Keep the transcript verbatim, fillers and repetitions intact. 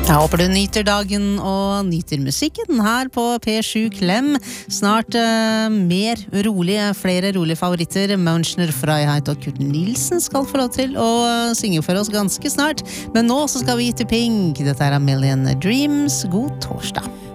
Jeg håper du nyter dagen og nyter musikken her på P sju Klem. Snart uh, mer rolige, flere rolige favoritter. Münchner Freiheit og Kurt Nilsen skal få lov til å synge for oss ganske snart. Men nå så skal vi til Pink. Dette er A Million Dreams. God torsdag.